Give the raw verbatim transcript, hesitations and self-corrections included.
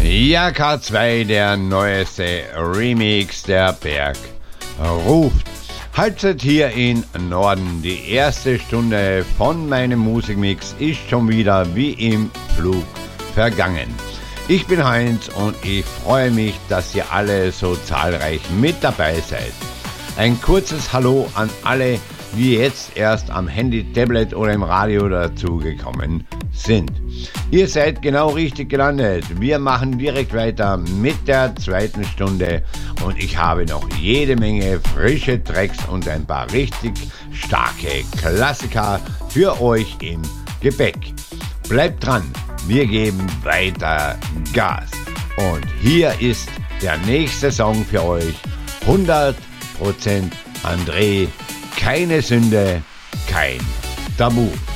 Ja, K zwei, der neueste Remix der Berg ruft. Halbzeit hier in Norden. Die erste Stunde von meinem Musikmix ist schon wieder wie im Flug vergangen. Ich bin Heinz und ich freue mich, dass ihr alle so zahlreich mit dabei seid. Ein kurzes Hallo an alle, die jetzt erst am Handy, Tablet oder im Radio dazugekommen sind. Ihr seid genau richtig gelandet. Wir machen direkt weiter mit der zweiten Stunde und ich habe noch jede Menge frische Tracks und ein paar richtig starke Klassiker für euch im Gepäck. Bleibt dran, wir geben weiter Gas. Und hier ist der nächste Song für euch. hundert Prozent André, keine Sünde, kein Tabu.